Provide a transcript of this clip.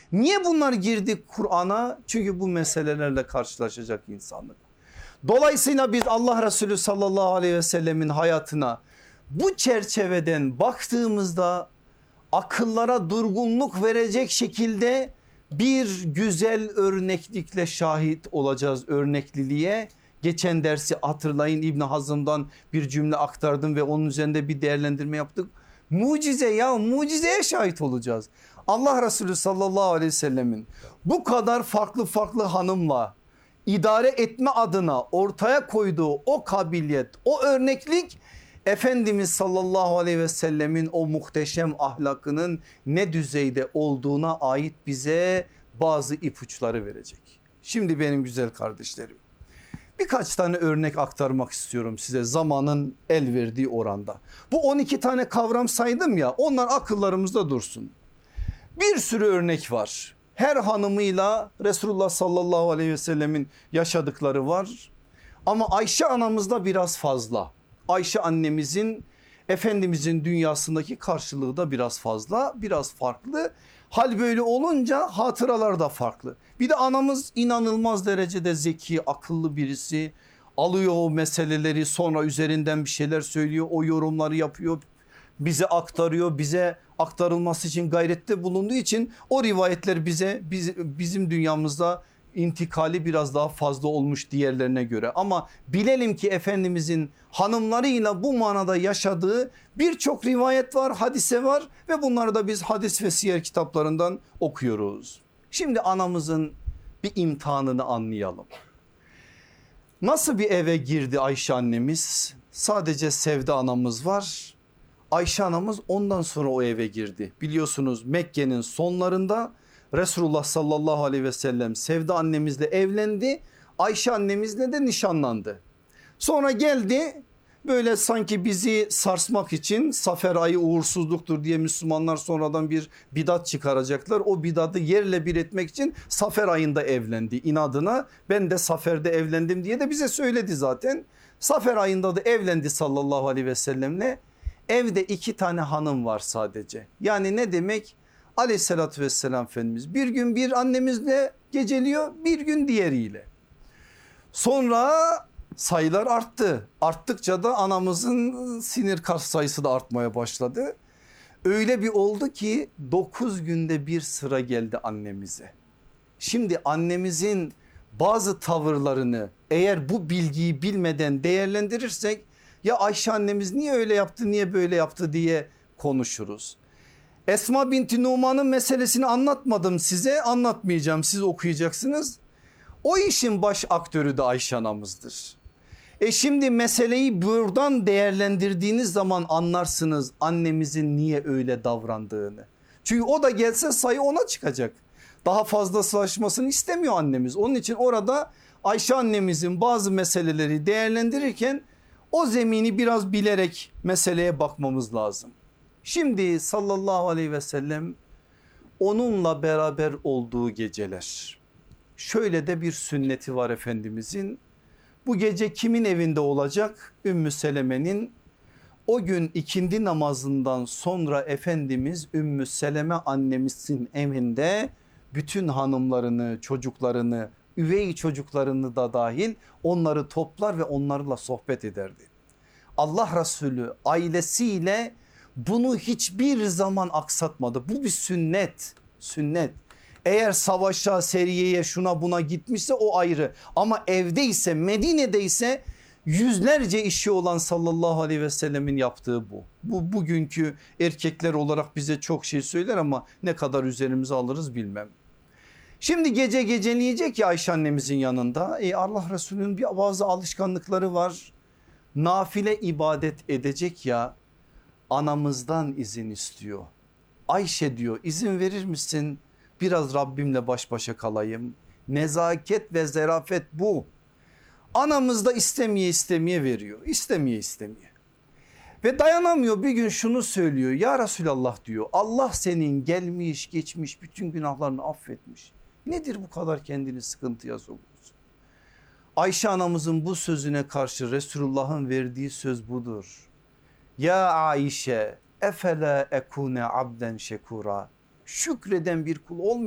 Niye bunlar girdi Kur'an'a? Çünkü bu meselelerle karşılaşacak insanlık. Dolayısıyla biz Allah Resulü sallallahu aleyhi ve sellemin hayatına bu çerçeveden baktığımızda akıllara durgunluk verecek şekilde bir güzel örneklikle şahit olacağız, örnekliliğe. Geçen dersi hatırlayın, İbn Hazm'dan bir cümle aktardım ve onun üzerinde bir değerlendirme yaptık. Mucize, ya mucizeye şahit olacağız. Allah Resulü sallallahu aleyhi ve sellemin bu kadar farklı farklı hanımla idare etme adına ortaya koyduğu o kabiliyet, o örneklik Efendimiz sallallahu aleyhi ve sellemin o muhteşem ahlakının ne düzeyde olduğuna ait bize bazı ipuçları verecek. Şimdi benim güzel kardeşlerim, birkaç tane örnek aktarmak istiyorum size zamanın el verdiği oranda. Bu 12 tane kavram saydım ya, onlar akıllarımızda dursun. Bir sürü örnek var. Her hanımıyla Resulullah sallallahu aleyhi ve sellemin yaşadıkları var. Ama Ayşe anamızda biraz fazla. Ayşe annemizin Efendimizin dünyasındaki karşılığı da biraz fazla, biraz farklı. Hal böyle olunca hatıralar da farklı. Bir de anamız inanılmaz derecede zeki, akıllı birisi. Alıyor o meseleleri, sonra üzerinden bir şeyler söylüyor, o yorumları yapıyor, bize aktarıyor, bize aktarılması için gayrette bulunduğu için o rivayetler bizim dünyamızda intikali biraz daha fazla olmuş diğerlerine göre. Ama bilelim ki Efendimizin hanımlarıyla bu manada yaşadığı birçok rivayet var, hadise var ve bunları da biz hadis ve siyer kitaplarından okuyoruz. Şimdi anamızın bir imtihanını anlayalım. Nasıl bir eve girdi Ayşe annemiz? Sadece Sevde anamız var. Ayşe anamız ondan sonra o eve girdi. Biliyorsunuz Mekke'nin sonlarında Resulullah sallallahu aleyhi ve sellem Sevde annemizle evlendi. Ayşe annemizle de nişanlandı. Sonra geldi, böyle sanki bizi sarsmak için Safer ayı uğursuzluktur diye Müslümanlar sonradan bir bidat çıkaracaklar. O bidatı yerle bir etmek için Safer ayında evlendi inadına. Ben de Safer'de evlendim diye de bize söyledi zaten. Safer ayında da evlendi sallallahu aleyhi ve sellemle. Evde 2 tane hanım var sadece. Yani ne demek? Aleyhissalatü vesselam Efendimiz bir gün bir annemizle geceliyor, bir gün diğeriyle. Sonra sayılar arttı. Arttıkça da anamızın sinir kas sayısı da artmaya başladı. Öyle bir oldu ki 9 günde bir sıra geldi annemize. Şimdi annemizin bazı tavırlarını eğer bu bilgiyi bilmeden değerlendirirsek, ya Ayşe annemiz niye öyle yaptı, niye böyle yaptı diye konuşuruz. Esma binti Numan'ın meselesini anlatmadım size, anlatmayacağım, siz okuyacaksınız. O işin baş aktörü de Ayşe anamızdır. Şimdi meseleyi buradan değerlendirdiğiniz zaman anlarsınız annemizin niye öyle davrandığını. Çünkü o da gelse sayı ona çıkacak. Daha fazla savaşmasını istemiyor annemiz. Onun için orada Ayşe annemizin bazı meseleleri değerlendirirken o zemini biraz bilerek meseleye bakmamız lazım. Şimdi sallallahu aleyhi ve sellem onunla beraber olduğu geceler, şöyle de bir sünneti var Efendimizin. Bu gece kimin evinde olacak? Ümmü Seleme'nin. O gün ikindi namazından sonra Efendimiz Ümmü Seleme annemizin evinde bütün hanımlarını, çocuklarını, üvey çocuklarını da dahil onları toplar ve onlarla sohbet ederdi. Allah Resulü ailesiyle bunu hiçbir zaman aksatmadı. Bu bir sünnet, sünnet. Eğer savaşa, seriyeye, şuna buna gitmişse o ayrı. Ama evdeyse, Medine'deyse yüzlerce işi olan sallallahu aleyhi ve sellemin yaptığı bu. Bu bugünkü erkekler olarak bize çok şey söyler ama ne kadar üzerimize alırız bilmem. Şimdi gece geceleyecek ya Ayşe annemizin yanında. Allah Resulü'nün bazı alışkanlıkları var. Nafile ibadet edecek ya, anamızdan izin istiyor. Ayşe diyor, izin verir misin? Biraz Rabbimle baş başa kalayım. Nezaket ve zarafet bu. Anamız da istemeye veriyor. İstemeye. Ve dayanamıyor, bir gün şunu söylüyor. Ya Resulallah diyor, Allah senin gelmiş geçmiş bütün günahlarını affetmiş. Nedir bu kadar kendini sıkıntıya sokuyorsun? Ayşe anamızın bu sözüne karşı Resulullah'ın verdiği söz budur. Ya Ayşe, efela ekune abden şekura. Şükreden bir kul olmuyor.